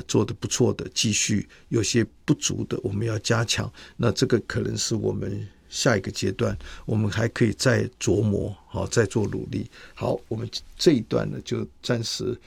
做得不错的继续，有些不足的我们要加强。那这个可能是我们下一个阶段我们还可以再琢磨，再做努力。好，我们这一段呢就暂时